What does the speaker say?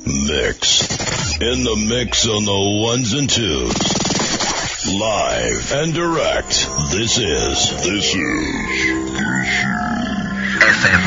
Mix. In the mix on the ones and twos. Live and direct. This is FM